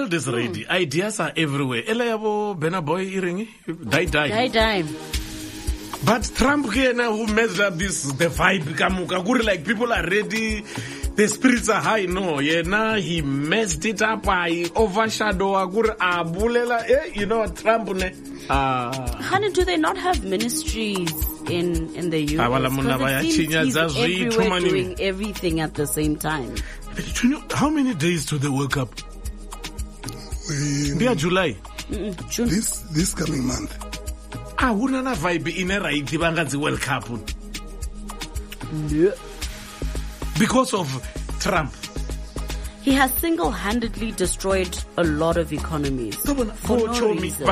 world is ready. Ideas are everywhere. Elayabo Benaboy Iringi, die. But Trump here now who messed up the vibe, Kamuka, like people are ready, the spirits are high. No, now he messed it up. I overshadow Agur Abulela. You know Trump. Honey, do they not have ministries in the US? He's everywhere doing everything at the same time. How many days to the World Cup? July. June. This coming month. Unana vibe in a right the World Cup. Yeah. Because of Trump. He has single-handedly destroyed a lot of economies. For no reason.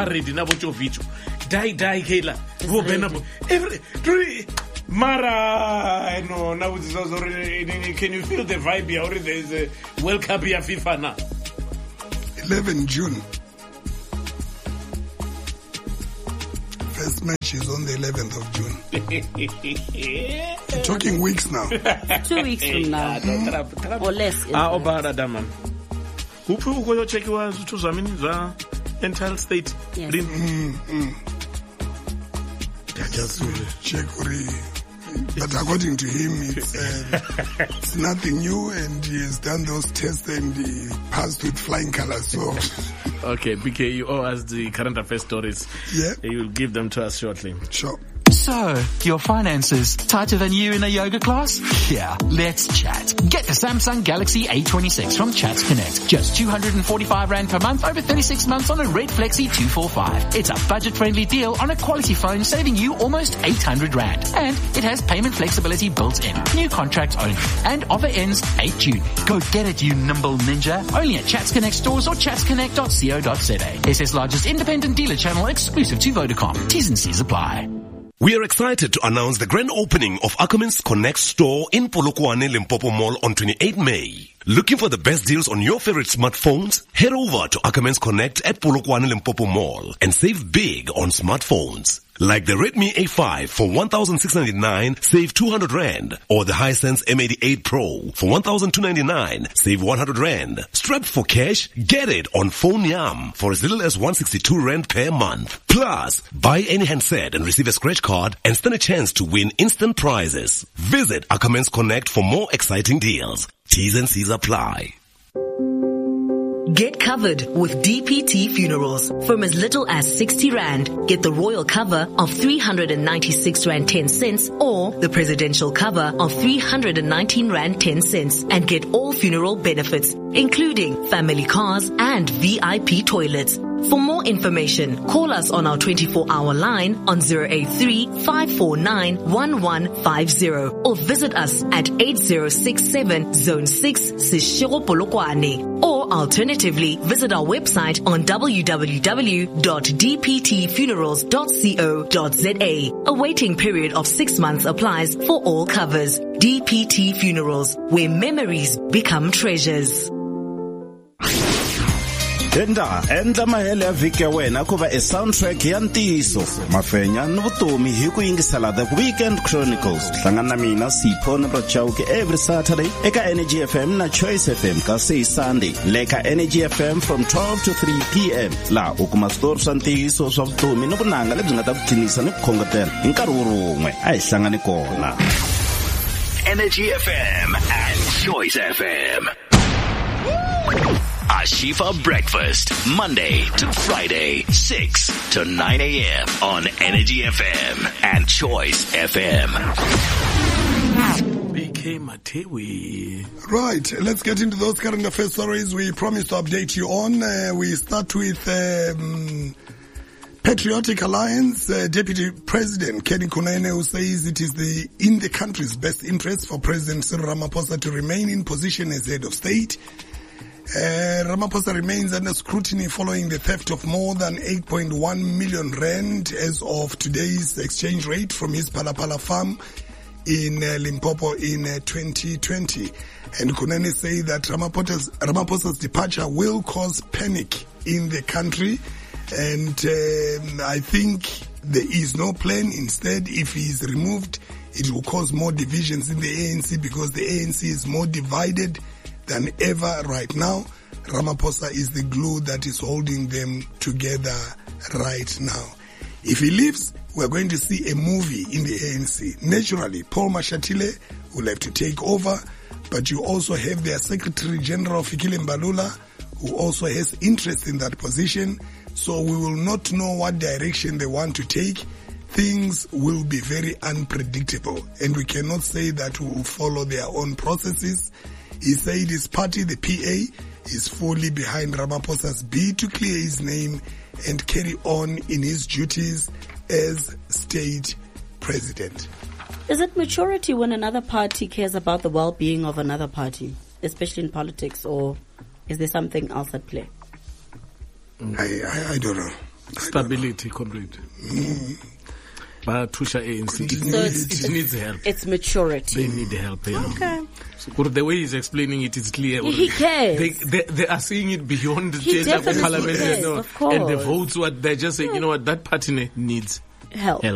Mara, no, now it's already. Can you feel the vibe here? Already there is a World Cup here, FIFA now. 11 June. First match is on the 11th of June. We're talking weeks now. 2 weeks from now. Or less. Obara Daman. Who go your check was to Zamini, entire state? Yes. Just check. But according to him, it's nothing new, and he has done those tests and he passed with flying colors. So, okay, BK, you owe us the current affairs stories. Yeah, you'll give them to us shortly. Sure. So, your finances tighter than you in a yoga class? Yeah, let's chat. Get the Samsung Galaxy A26 from Chats Connect. Just 245 Rand per month over 36 months on a Red Flexi 245. It's a budget-friendly deal on a quality phone, saving you almost 800 Rand. And it has payment flexibility built in. New contracts only. And offer ends 8 June. Go get it, you nimble ninja. Only at Chats Connect stores or chatsconnect.co.za. SA's largest independent dealer channel exclusive to Vodacom. T's and C's apply. We are excited to announce the grand opening of Ackermans Connect store in Polokwane Limpopo Mall on 28 May. Looking for the best deals on your favorite smartphones? Head over to Ackermans Connect at Polokwane Limpopo Mall and save big on smartphones. Like the Redmi A5 for 1,699, save 200 Rand. Or the Hisense M88 Pro for 1,299, save 100 Rand. Strapped for cash? Get it on Phone Yam for as little as 162 Rand per month. Plus, buy any handset and receive a scratch card and stand a chance to win instant prizes. Visit Ackermans Connect for more exciting deals. T's and C's apply. Get covered with DPT Funerals. From as little as 60 Rand, get the royal cover of 396 Rand 10 cents or the presidential cover of 319 Rand 10 cents and get all funeral benefits, including family cars and VIP toilets. For more information, call us on our 24-hour line on 083-549-1150 or visit us at 8067 Zone 6 Seshego Polokwane. Or alternatively, visit our website on www.dptfunerals.co.za. A waiting period of 6 months applies for all covers. DPT Funerals, where memories become treasures. Endla mahele ya vhiki ya wena ku va e soundtrack ya ntiso mafenya ni vutomi hi ku yingisela The Weekend Chronicles. Hlangana na mina Sipho Nabachauke every Saturday eka Energy FM na Choice FM ka say Sunday leka Energy FM from 12 to 3 p.m. la u kuma story swa ntiso swa vutomi ni vunanga lebyi nga ta kucinisa ni ku khongotela hi nkarhi wun'we a hi hlangane kona. Energy FM and Choice FM. Ashifa Breakfast, Monday to Friday, 6 to 9 a.m. on Energy FM and Choice FM. BK Matewi. Right, let's get into those current affairs stories we promised to update you on. We start with Patriotic Alliance, Deputy President Kenny Kunene, who says it is in the country's best interest for President Cyril Ramaphosa to remain in position as head of state. Ramaphosa remains under scrutiny following the theft of more than 8.1 million rand as of today's exchange rate from his Palapala farm in Limpopo in 2020. And Kunene say that Ramaphosa's departure will cause panic in the country. And I think there is no plan. Instead, if he is removed, it will cause more divisions in the ANC because the ANC is more divided than ever right now. Ramaphosa is the glue that is holding them together right now. If he leaves, we're going to see a movie in the ANC. Naturally, Paul Mashatile will have to take over, but you also have their Secretary General Fikile Mbalula, who also has interest in that position. So we will not know what direction they want to take. Things will be very unpredictable, and we cannot say that we will follow their own processes. He said his party, the PA, is fully behind Ramaphosa's bid to clear his name and carry on in his duties as state president. Is it maturity when another party cares about the well-being of another party, especially in politics, or is there something else at play? I don't know. Stability, complete. But Tusha ANC, it needs help. It's maturity. They need help. Yeah. Okay. So, the way he's explaining it is clear. He cares. They are seeing it beyond the chamber of parliament. And the votes, they're just saying, you know what, that party needs help.